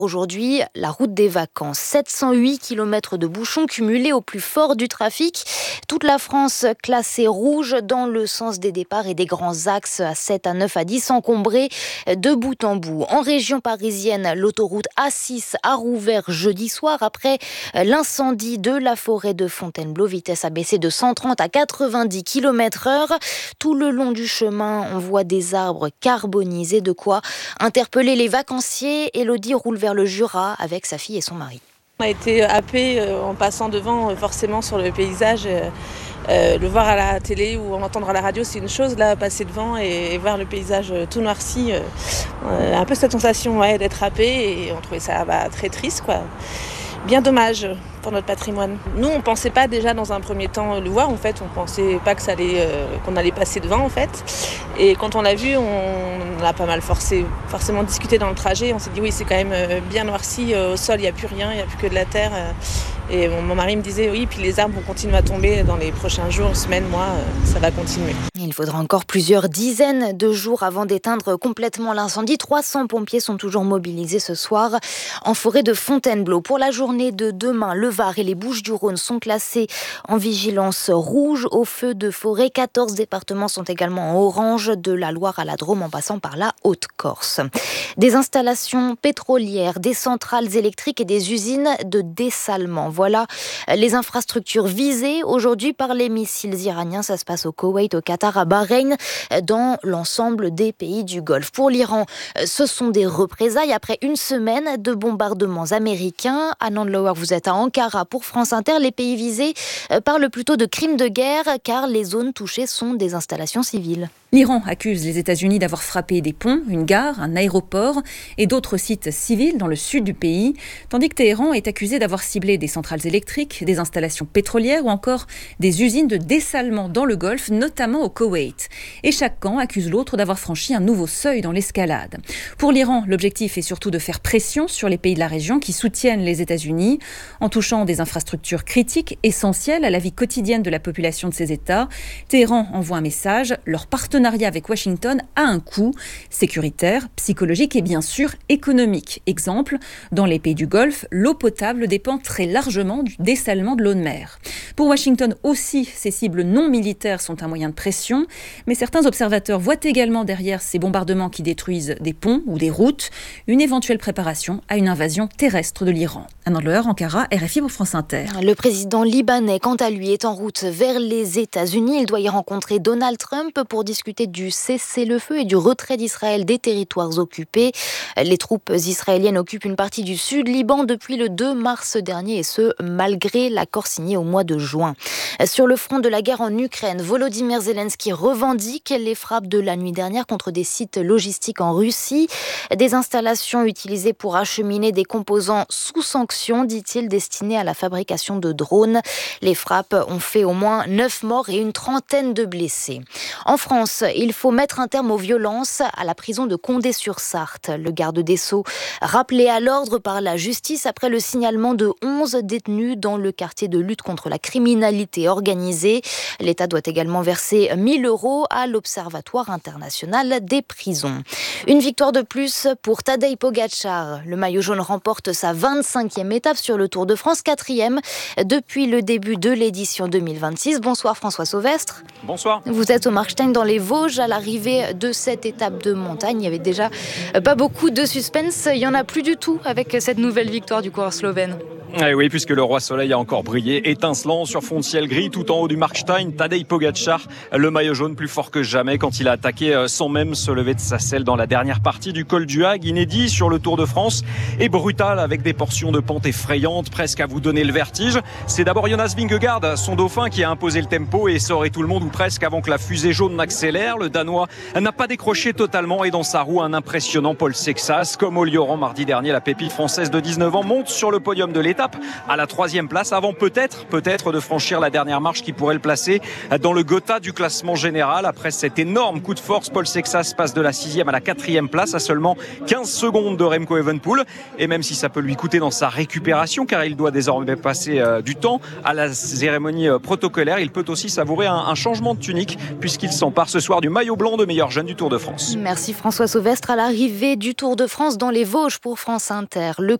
Aujourd'hui, la route des vacances. 708 km de bouchons cumulés au plus fort du trafic. Toute la France classée rouge dans le sens des départs et des grands axes à 7, à 9, à 10 encombrés de bout en bout. En région parisienne, l'autoroute A6 a rouvert jeudi soir après l'incendie de la forêt de Fontainebleau. Vitesse a baissé de 130 à 90 km/h. Tout le long du chemin, on voit des arbres carbonisés, de quoi interpeller les vacanciers. Elodie roule vers le Jura avec sa fille et son mari. On a été happés en passant devant forcément sur le paysage. Le voir à la télé ou entendre à la radio, c'est une chose. Là, passer devant et voir le paysage tout noirci, un peu cette sensation d'être happé, et on trouvait ça très triste, quoi. Bien dommage pour notre patrimoine. Nous, on ne pensait pas déjà dans un premier temps le voir, en fait. On ne pensait pas qu'on allait passer devant, en fait. Et quand on l'a vu, on a pas mal forcément discuté dans le trajet. On s'est dit oui, c'est quand même bien noirci. Au sol, il n'y a plus rien, il n'y a plus que de la terre. Et mon mari me disait oui, puis les arbres vont continuer à tomber dans les prochains jours, semaines, mois. Ça va continuer. Il faudra encore plusieurs dizaines de jours avant d'éteindre complètement l'incendie. 300 pompiers sont toujours mobilisés ce soir en forêt de Fontainebleau. Pour la journée de demain, le Var et les Bouches-du-Rhône sont classés en vigilance rouge au feu de forêt. 14 départements sont également en orange, de la Loire à la Drôme en passant par la Haute-Corse. Des installations pétrolières, des centrales électriques et des usines de dessalement. Voilà les infrastructures visées aujourd'hui par les missiles iraniens. Ça se passe au Koweït, au Qatar, à Bahreïn, dans l'ensemble des pays du Golfe. Pour l'Iran, ce sont des représailles après une semaine de bombardements américains. Anand Lower, vous êtes à Ankara pour France Inter. Les pays visés parlent plutôt de crimes de guerre car les zones touchées sont des installations civiles. L'Iran accuse les États-Unis d'avoir frappé des ponts, une gare, un aéroport et d'autres sites civils dans le sud du pays, tandis que Téhéran est accusé d'avoir ciblé des centrales électriques, des installations pétrolières ou encore des usines de dessalement dans le Golfe, notamment au Koweït. Et chaque camp accuse l'autre d'avoir franchi un nouveau seuil dans l'escalade. Pour l'Iran, l'objectif est surtout de faire pression sur les pays de la région qui soutiennent les États-Unis en touchant des infrastructures critiques essentielles à la vie quotidienne de la population de ces États. Téhéran envoie un message, leur partenariat avec Washington a un coût sécuritaire, psychologique et bien sûr économique. Exemple, dans les pays du Golfe, l'eau potable dépend très largement du dessalement de l'eau de mer. Pour Washington aussi, ces cibles non militaires sont un moyen de pression, mais certains observateurs voient également derrière ces bombardements qui détruisent des ponts ou des routes, une éventuelle préparation à une invasion terrestre de l'Iran. Anand Lower, Ankara, RFI pour France Inter. Le président libanais, quant à lui, est en route vers les États-Unis. Il doit y rencontrer Donald Trump pour discuter du cessez-le-feu et du retrait d'Israël des territoires occupés. Les troupes israéliennes occupent une partie du sud Liban depuis le 2 mars dernier, et ce, malgré l'accord signé au mois de juin. Sur le front de la guerre en Ukraine, Volodymyr Zelensky revendique les frappes de la nuit dernière contre des sites logistiques en Russie. Des installations utilisées pour acheminer des composants sous sanction, dit-il, destinés à la fabrication de drones. Les frappes ont fait au moins 9 morts et une trentaine de blessés. En France, il faut mettre un terme aux violences à la prison de Condé-sur-Sarthe. Le garde des Sceaux, rappelé à l'ordre par la justice après le signalement de 11 détenus dans le quartier de lutte contre la criminalité organisée. L'État doit également verser 1 000 € à l'Observatoire international des prisons. Une victoire de plus pour Tadej Pogačar. Le maillot jaune remporte sa 25e étape sur le Tour de France, 4e depuis le début de l'édition 2026. Bonsoir François Sauvestre. Bonsoir. Vous êtes au Markstein dans les Vosges à l'arrivée de cette étape de montagne. Il y avait déjà pas beaucoup de suspense. Il n'y en a plus du tout avec cette nouvelle victoire du coureur slovène. Et oui, puisque le roi soleil a encore brillé, étincelant sur fond de ciel gris tout en haut du Markstein. Tadej Pogačar, le maillot jaune plus fort que jamais quand il a attaqué sans même se lever de sa selle dans la dernière partie du col du Hague, inédit sur le Tour de France et brutal avec des portions de pente effrayantes, presque à vous donner le vertige. C'est d'abord Jonas Vingegaard, son dauphin, qui a imposé le tempo et essoré tout le monde ou presque avant que la fusée jaune n'accélère. Le Danois n'a pas décroché totalement et dans sa roue un impressionnant Paul Sexas. Comme au Lioran mardi dernier, la pépite française de 19 ans monte sur le podium de l'étape étape à la 3e place avant peut-être de franchir la dernière marche qui pourrait le placer dans le Gotha du classement général. Après cet énorme coup de force, Paul Sexas passe de la 6e à la 4e place à seulement 15 secondes de Remco Evenepoel. Et même si ça peut lui coûter dans sa récupération, car il doit désormais passer du temps à la cérémonie protocolaire, il peut aussi savourer un changement de tunique puisqu'il s'empare ce soir du maillot blanc de meilleur jeune du Tour de France. Merci François Sauvestre. À l'arrivée du Tour de France dans les Vosges pour France Inter. Le